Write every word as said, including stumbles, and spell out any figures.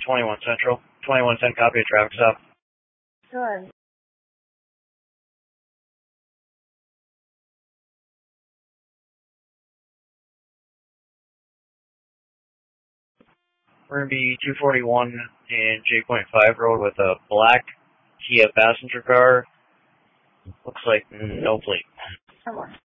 twenty-one Central. twenty-one ten, copy of traffic stop. Sure. We're going to be two forty-one in J Point five Road with a black Kia passenger car. Looks like no plate. Come on.